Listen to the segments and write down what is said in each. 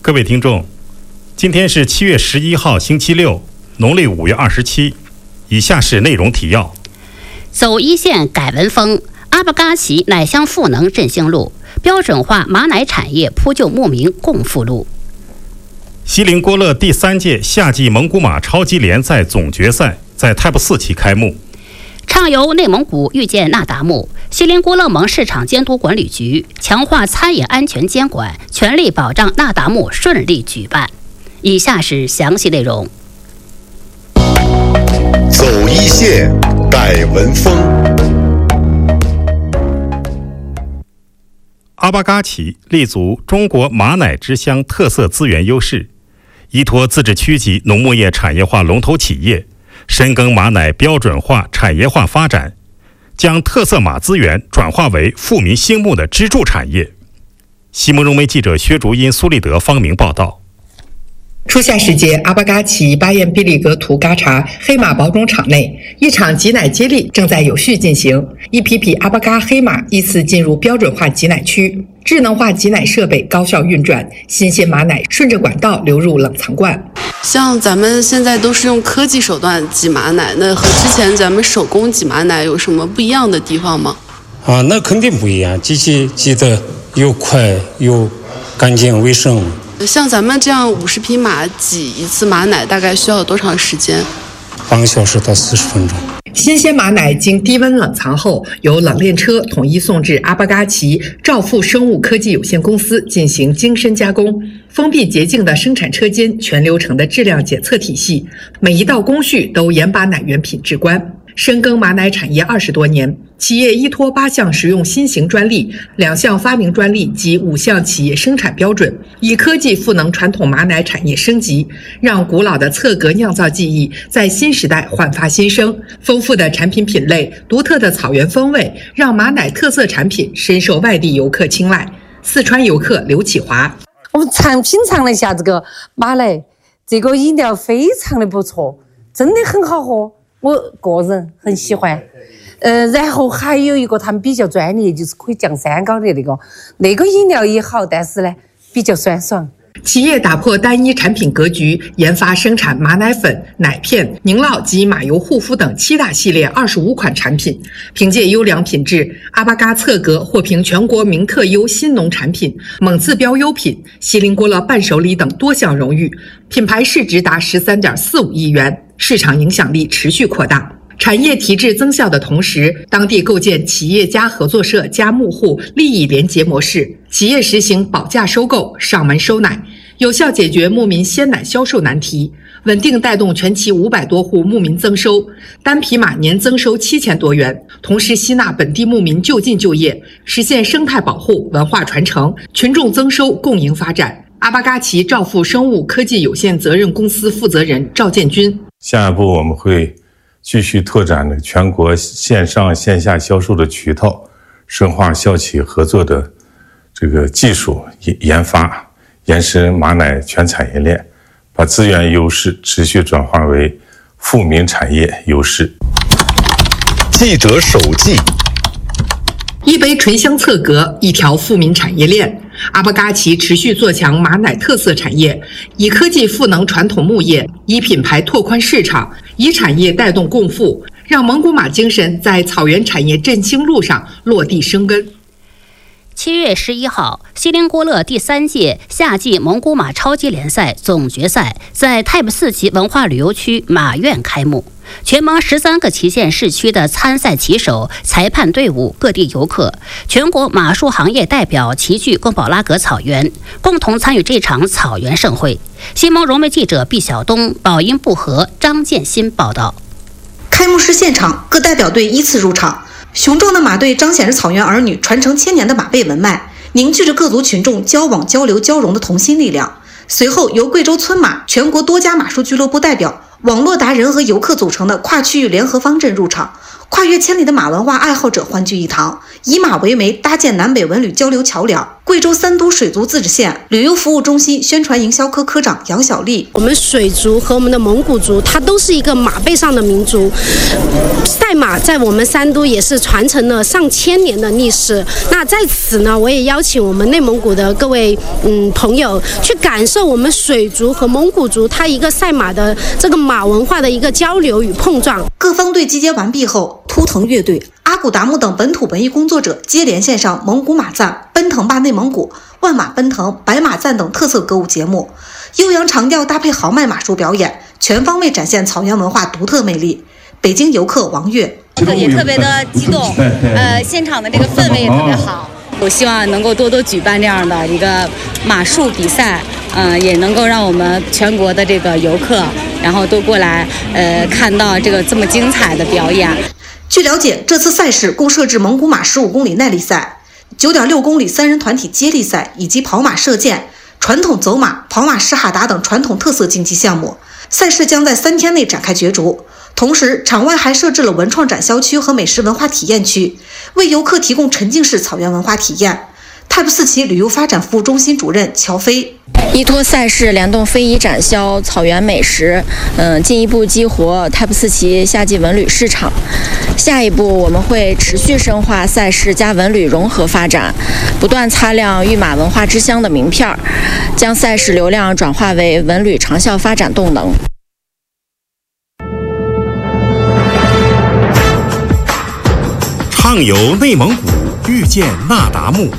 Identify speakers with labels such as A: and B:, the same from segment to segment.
A: 各位听众，今天是7月11号星期六，农历5月27。以下是内容提要：
B: 走一线改文风，阿巴嘎奇奶香赋能振兴路，标准化马奶产业铺就牧民共富路。
A: 锡林郭勒第3届夏季蒙古马超级联赛总决赛在泰布寺旗开幕。
B: 畅游内蒙古遇见那达慕，锡林郭勒盟市场监督管理局强化餐饮安全监管，全力保障那达慕顺利举办。以下是详细内容。
C: 走一线，改文风。
A: 阿巴嘎奇立足中国马奶之乡特色资源优势，依托自治区级农牧业产业化龙头企业，深耕马奶标准化产业化发展，将特色马资源转化为富民兴牧的支柱产业。西蒙融媒记者薛竹音、苏立德、方明报道。
D: 初夏时节，阿巴嘎奇巴彦毕利格图嘎查黑马保种场内，一场挤奶接力正在有序进行。一批批阿巴嘎黑马依次进入标准化挤奶区，智能化挤奶设备高效运转，新鲜马奶顺着管道流入冷藏罐。
E: 像咱们现在都是用科技手段挤马奶，那和之前咱们手工挤马奶有什么不一样的地方吗？
F: 那肯定不一样，机器挤得又快又干净卫生。
E: 像咱们这样50匹马挤一次马奶，大概需要多长时间？
F: 半个小时到40分钟。
D: 新鲜马奶经低温冷藏后，由冷链车统一送至阿巴嘎奇兆富生物科技有限公司进行精深加工，封闭洁净的生产车间，全流程的质量检测体系，每一道工序都严把奶源品质关。深耕马奶产业20多年，企业依托8项实用新型专利、2项发明专利及5项企业生产标准，以科技赋能传统马奶产业升级，让古老的侧格酿造技艺在新时代焕发新生。丰富的产品品类、独特的草原风味，让马奶特色产品深受外地游客青睐。四川游客刘启华：
G: 我们品尝了一下这个马奶，这个饮料非常的不错，真的很好喝。我个人很喜欢，然后还有一个他们比较专业，就是可以降三高的那个饮料也好，但是呢比较酸爽。
D: 企业打破单一产品格局，研发生产马奶粉、奶片、凝酪及马油护肤等7大系列25款产品，凭借优良品质，阿巴嘎侧格获评全国名特优新农产品、蒙自标优品、锡林郭勒伴手礼等多项荣誉，品牌市值达13.45亿元，市场影响力持续扩大。产业提质增效的同时，当地构建企业加合作社加牧户利益联结模式，企业实行保价收购、上门收奶，有效解决牧民鲜奶销售难题，稳定带动全旗500多户牧民增收，单匹马年增收7000多元，同时吸纳本地牧民就近就业，实现生态保护、文化传承、群众增收共赢发展。阿巴嘎奇兆富生物科技有限责任公司负责人赵建军：
H: 下一步我们会继续拓展全国线上线下销售的渠道，深化校企合作的这个技术研发，延伸马奶全产业链，把资源优势持续转化为富民产业优势。
C: 记者手记：
D: 一杯醇香侧格，一条富民产业链。阿巴嘎奇持续做强马奶特色产业，以科技赋能传统牧业，以品牌拓宽市场，以产业带动共富，让蒙古马精神在草原产业振兴路上落地生根。
B: 7月11号，锡林郭勒第3届夏季蒙古马超级联赛总决赛在泰布寺旗文化旅游区马院开幕。全蒙13个旗县市区的参赛骑手、裁判队伍、各地游客、全国马术行业代表齐聚贡宝拉格草原，共同参与这场草原盛会。西蒙融媒记者毕晓东、宝音不和、张建新报道。
I: 开幕式现场，各代表队依次入场，雄壮的马队彰显着草原儿女传承1000年的马背文脉，凝聚着各族群众交往、交流、交融的同心力量。随后，由贵州村马、全国多家马术俱乐部代表、网络达人和游客组成的跨区域联合方阵入场， 跨越千里的马文化爱好者欢聚一堂，以马为媒，搭建南北文旅交流桥梁。贵州三都水族自治县旅游服务中心宣传营销科科长杨小丽：
J: 我们水族和我们的蒙古族，它都是一个马背上的民族。赛马在我们三都也是传承了上千年的历史。那在此呢，我也邀请我们内蒙古的各位朋友去感受我们水族和蒙古族它一个赛马的这个马文化的一个交流与碰撞。
I: 各方队集结完毕后，图腾乐队、阿古达木等本土文艺工作者接连献上蒙古马赞、奔腾吧内蒙古、万马奔腾、白马赞等特色歌舞节目，悠扬长调搭配豪迈马术表演，全方位展现草原文化独特魅力。北京游客王悦
K: 也特别的激动，现场的这个氛围也特别好。我希望能够多多举办这样的一个马术比赛，也能够让我们全国的这个游客，然后都过来，看到这个这么精彩的表演。
I: 据了解，这次赛事共设置蒙古马15公里耐力赛、9.6公里3人团体接力赛以及跑马射箭、传统走马、跑马施哈达等传统特色竞技项目。赛事将在3天内展开角逐。同时，场外还设置了文创展销区和美食文化体验区，为游客提供沉浸式草原文化体验。Type 4期旅游发展服务中心主任乔飞：
L: 依托赛事联动非遗展销、草原美食，进一步激活 Type 4期夏季文旅市场。下一步，我们会持续深化赛事加文旅融合发展，不断擦亮御马文化之乡的名片，将赛事流量转化为文旅长效发展动能。
A: 畅游内蒙古，遇见那达慕。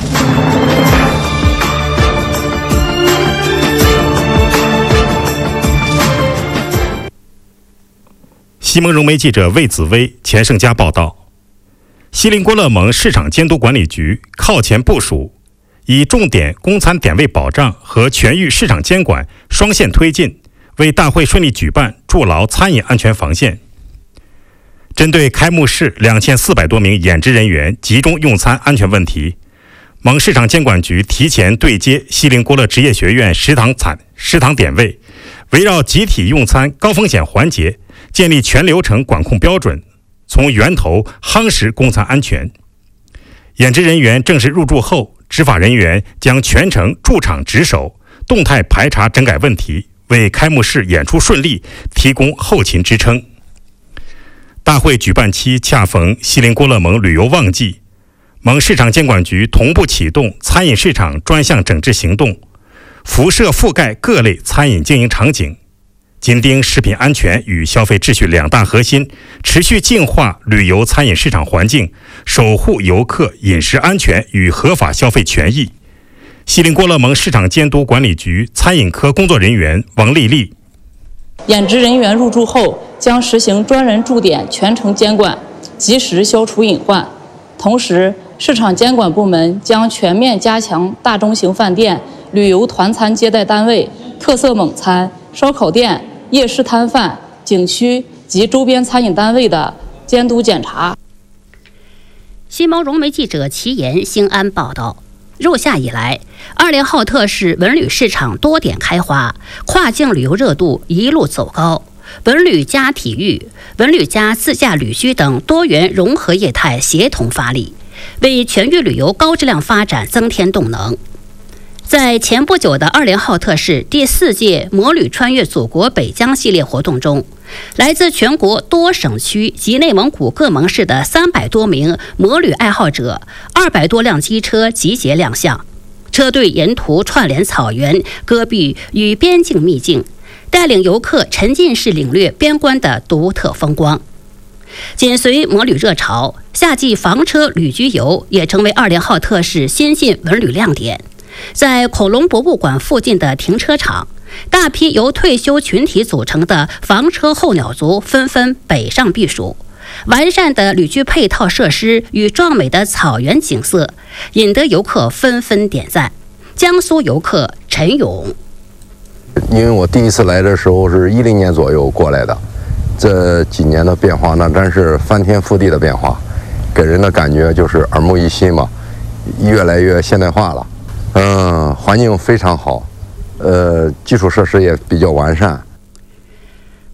A: 西蒙融媒记者魏子薇、钱胜佳报道，锡林郭勒盟市场监督管理局靠前部署，以重点供餐点位保障和全域市场监管双线推进，为大会顺利举办筑牢餐饮安全防线。针对开幕式2400多名演职人员集中用餐安全问题，盟市场监管局提前对接锡林郭勒职业学院食堂点位，围绕集体用餐高风险环节，建立全流程管控标准，从源头夯实供餐安全。演职人员正式入驻后，执法人员将全程驻场值守，动态排查整改问题，为开幕式演出顺利提供后勤支撑。大会举办期恰逢锡林郭勒盟旅游旺季，盟市场监管局同步启动餐饮市场专项整治行动，辐射覆盖各类餐饮经营场景，紧盯食品安全与消费秩序两大核心，持续净化旅游餐饮市场环境，守护游客饮食安全与合法消费权益。锡林郭勒盟市场监督管理局餐饮科工作人员王丽丽：
M: 演职人员入驻后，将实行专人驻点全程监管，及时消除隐患。同时，市场监管部门将全面加强大中型饭店、旅游团餐接待单位、特色蒙餐、烧烤店、夜市摊贩、景区及周边餐饮单位的监督检查。
B: 西蒙融媒记者齐岩、兴安报道。入夏以来，20号特市文旅市场多点开花，跨境旅游热度一路走高。文旅加体育、文旅加自驾旅居等多元融合业态协同发力，为全域旅游高质量发展增添动能。在前不久的20号特市第4届摩旅穿越祖国北疆系列活动中，来自全国多省区及内蒙古各盟市的300多名摩旅爱好者，200多辆机车集结亮相，车队沿途串联草原、戈壁与边境秘境，带领游客沉浸式领略边关的独特风光。紧随摩旅热潮，夏季房车旅居游也成为20号特市新晋文旅亮点。在恐龙博物馆附近的停车场，大批由退休群体组成的房车候鸟族纷纷北上避暑。完善的旅居配套设施与壮美的草原景色，引得游客纷纷点赞。江苏游客陈勇：
N: 因为我第一次来的时候是10年左右过来的，这几年的变化那真是翻天覆地的变化，给人的感觉就是耳目一新嘛，越来越现代化了。环境非常好，基础设施也比较完善。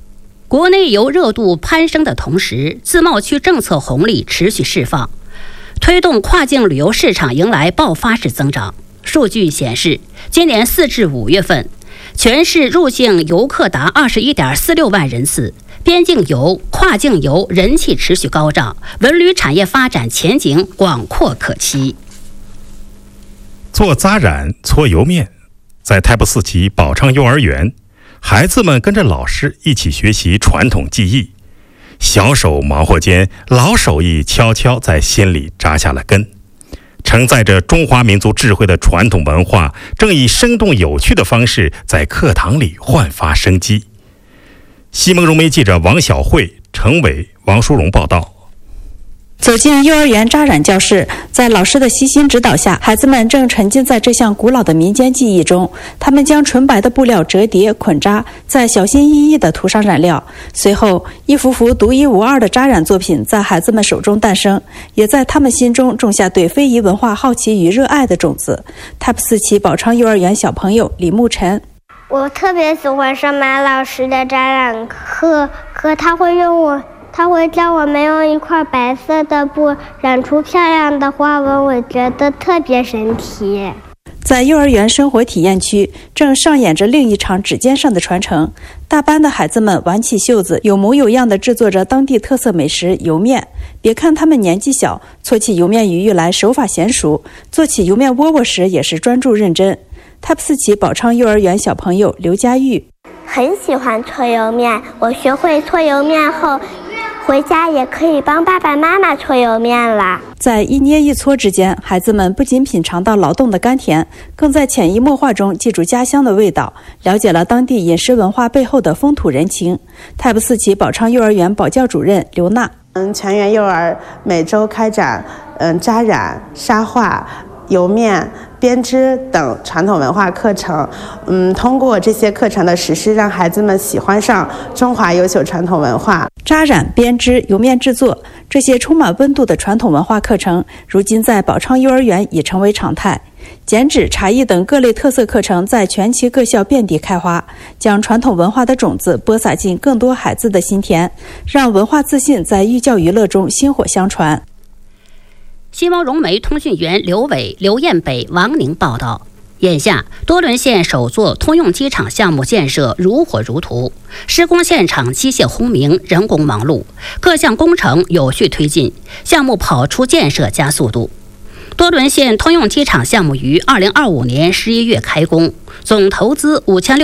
B: 国内游热度攀升的同时，自贸区政策红利持续释放，推动跨境旅游市场迎来爆发式增长。数据显示，今年4至5月份，全市入境游客达21.46万人次，边境游、跨境游人气持续高涨，文旅产业发展前景广阔可期。
A: 做扎染、搓油面，在太仆寺旗宝昌幼儿园，孩子们跟着老师一起学习传统技艺，小手忙活间，老手艺悄悄在心里扎下了根。承载着中华民族智慧的传统文化，正以生动有趣的方式在课堂里焕发生机。西蒙融媒记者王晓慧、程伟、王淑荣报道。
O: 走进幼儿园扎染教室，在老师的悉心指导下，孩子们正沉浸在这项古老的民间技艺中。他们将纯白的布料折叠捆扎，再小心翼翼地涂上染料。随后，一幅幅独一无二的扎染作品在孩子们手中诞生，也在他们心中种下对非遗文化好奇与热爱的种子。太仆寺旗宝昌幼儿园小朋友李慕晨。
P: 我特别喜欢上马老师的扎染课，他会教我们用一块白色的布染出漂亮的花纹，我觉得特别神奇。
O: 在幼儿园生活体验区，正上演着另一场指尖上的传承。大班的孩子们挽起袖子，有模有样地制作着当地特色美食油面。别看他们年纪小，搓起油面鱼来手法娴熟，做起油面窝窝时也是专注认真。太仆寺旗宝昌幼儿园小朋友刘佳玉
P: 很喜欢搓油面，我学会搓油面后，回家也可以帮爸爸妈妈搓油面了。
O: 在一捏一搓之间，孩子们不仅品尝到劳动的甘甜，更在潜移默化中记住家乡的味道，了解了当地饮食文化背后的风土人情。太仆寺旗宝昌幼儿园保教主任刘娜：
Q: 全园幼儿每周开展扎染、沙画、油面、编织等传统文化课程，通过这些课程的实施，让孩子们喜欢上中华优秀传统文化。
O: 扎染、编织、油面制作，这些充满温度的传统文化课程，如今在宝昌幼儿园已成为常态。剪纸、茶艺等各类特色课程在全旗各校遍地开花，将传统文化的种子播撒进更多孩子的心田，让文化自信在寓教于乐中薪火相传。
B: 西蒙融媒通讯员刘伟、刘彦北、王宁报道。眼下，多伦县首座通用机场项目建设如火如荼，施工现场机械轰鸣，人工忙碌，各项工程有序推进，项目跑出建设加速度。多伦县通用机场项目于2025年11月开工，总投资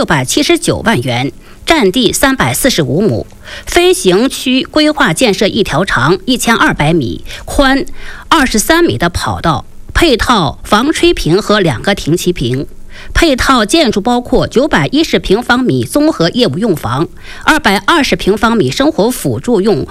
B: 5679万元，占地345亩，飞行区规划建设一条长1200米、宽23米的跑道，配套防吹屏和2个停机坪。配套建筑包括910平方米综合业务用房、220平方米生活辅助用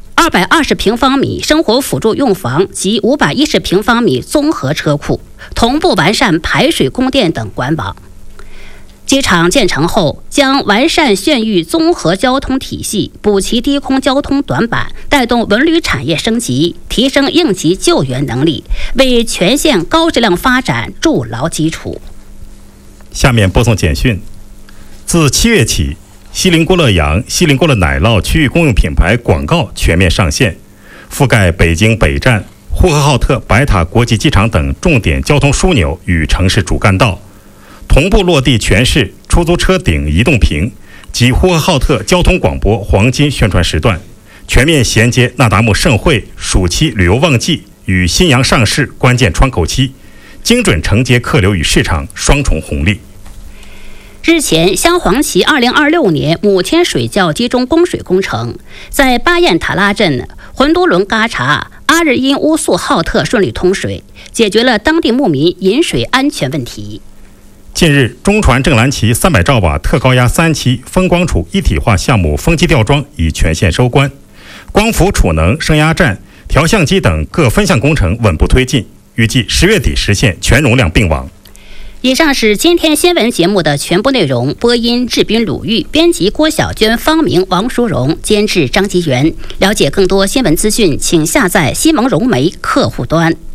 B: 房及510平方米综合车库，同步完善排水供电等管网。机场建成后，将完善县域综合交通体系，补齐低空交通短板，带动文旅产业升级，提升应急救援能力，为全县高质量发展筑牢基础。
A: 下面播送简讯。自7月起，锡林郭勒洋、锡林郭勒奶酪区域公用品牌广告全面上线，覆盖北京北站、呼和浩特白塔国际机场等重点交通枢纽与城市主干道，同步落地全市出租车顶移动屏及呼和浩特交通广播黄金宣传时段，全面衔接那达慕盛会暑期旅游旺季与新阳上市关键窗口期，精准承接客流与市场双重红利。
B: 日前，镶黄旗2026年母亲水窖集中供水工程在巴彦塔拉镇浑都伦嘎查阿日因乌素浩特顺利通水，解决了当地牧民饮水安全问题。
A: 近日，中船正蓝旗300兆瓦特高压3期风光储一体化项目风机吊装已全线收官，光伏储能、升压站、调相机等各分项工程稳步推进，预计10月底实现全容量并网。
B: 以上是今天新闻节目的全部内容。播音志斌、鲁豫，编辑郭晓娟、方明、王淑荣，监制张吉元。了解更多新闻资讯，请下载西蒙融媒客户端。